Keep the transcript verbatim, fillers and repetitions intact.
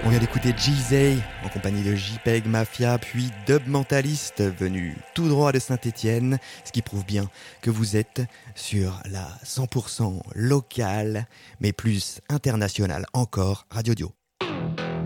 On vient d'écouter G-Zay en compagnie de JPEG Mafia, puis Dub Mentalist venu tout droit de Saint-Étienne, ce qui prouve bien que vous êtes sur la cent pour cent locale, mais plus internationale encore, Radio Dio.